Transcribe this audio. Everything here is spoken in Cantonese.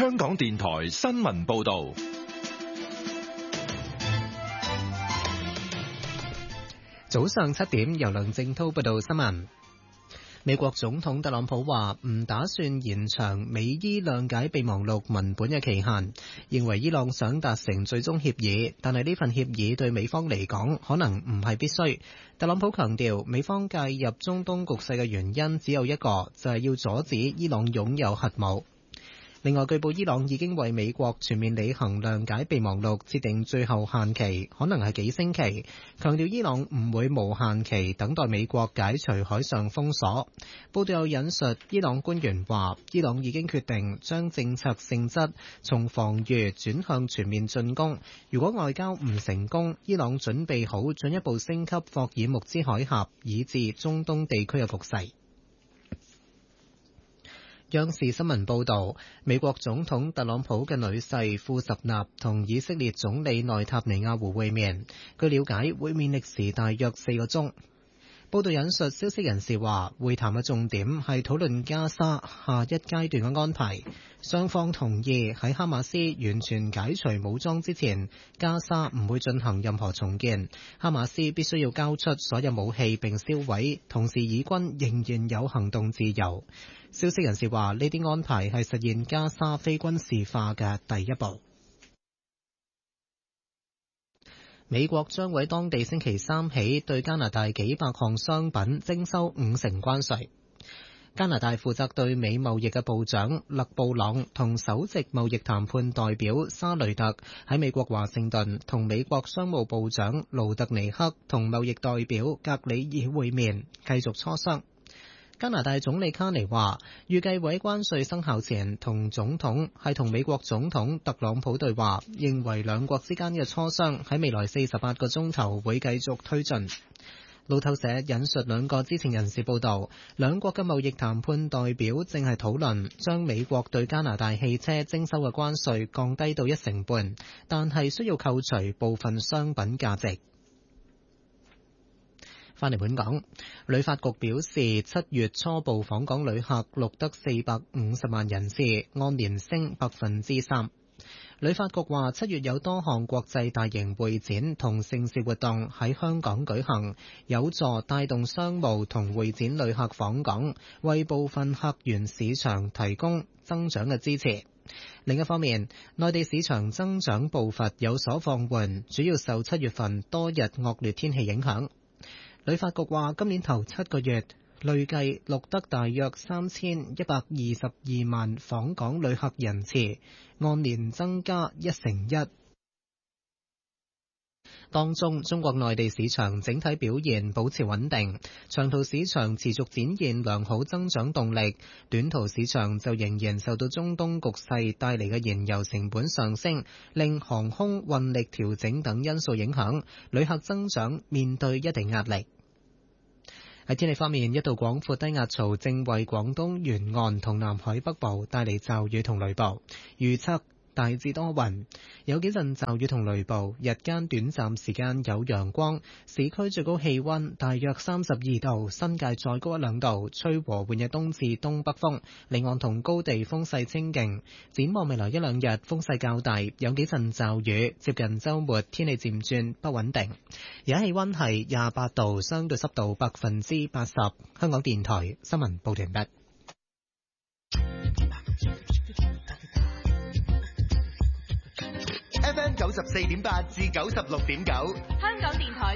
香港電台新聞報道。 早上7點，由梁正濤報道新聞。美國總統特朗普話唔打算延長美伊諒解備忘錄文本嘅期限，認為伊朗想達成最終協議，但係呢份協議對美方嚟講可能唔係必須。特朗普強調，美方介入中東局勢嘅原因只有一個，就係要阻止伊朗擁有核武。另外，據報伊朗已經為美國全面履行諒解備忘錄設定最後限期，可能係幾星期，強調伊朗唔會無限期等待美國解除海上封鎖。報道有引述伊朗官員話，伊朗已經決定將政策性質從防禦轉向全面進攻。如果外交唔成功，伊朗準備好進一步升級霍爾木茲海峽以至中東地區嘅局勢。央視新聞報道，美國總統特朗普嘅女婿庫什納同以色列總理內塔尼亞胡會面，據了解會面歷時大約4個鐘。報道引述消息人士話，會談嘅重點係討論加沙下一階段嘅安排，雙方同意喺哈馬斯完全解除武裝之前，加沙唔會進行任何重建，哈馬斯必須要交出所有武器並銷毀，同時以軍仍然有行動自由。消息人士話，呢啲安排係實現加沙非軍事化嘅第一步。美國將喺當地星期三起對加拿大幾百項商品徵收50%關稅。加拿大負責對美貿易嘅部長勒布朗同首席貿易談判代表沙雷特喺美國華盛頓同美國商務部長盧特尼克同貿易代表格里爾會面，繼續磋商。加拿大總理卡尼話，預計喺關稅生效前同美國總統特朗普對話，認為兩國之間嘅磋商喺未來48個鐘頭會繼續推進。路透社引述兩個知情人士報道，兩國嘅貿易談判代表正係討論將美國對加拿大汽車徵收嘅關稅降低到1.5%，但係需要扣除部分商品價值。返嚟本港，旅發局表示，7月初步訪港旅客錄得450萬人次，按年升3%。旅發局話，7月有多項國際大型會展同盛事活動喺香港舉行，有助帶動商務同會展旅客訪港，為部分客源市場提供增長嘅支持。另一方面，內地市場增長步伐有所放緩，主要受7月份多日惡劣天氣影響。旅發局話，今年頭7個月累計錄得大約3122萬訪港旅客人次，按年增加1%。當中，中國內地市場整體表現保持穩定，長途市場持續展現良好增長動力，短途市場就仍然受到中東局勢帶嚟嘅燃油成本上升、令航空運力調整等因素影響，旅客增長面對一定壓力。喺天氣方面，一道廣闊低壓槽正為廣東沿岸同南海北部帶嚟驟雨同雷暴，預測大致多雲，有幾陣驟雨同雷暴，日間短暫時間有陽光，市區最高氣溫大約32度，新界再高1-2度，吹和緩嘅東至東北風，離岸同高地風勢清勁。展望未來1-2日風勢較大，有幾陣驟雨，接近週末天氣漸轉不穩定。而家氣溫係28度，相對濕度80%。香港電台新聞報道完畢。 FM 94.8至96.9，香港電台。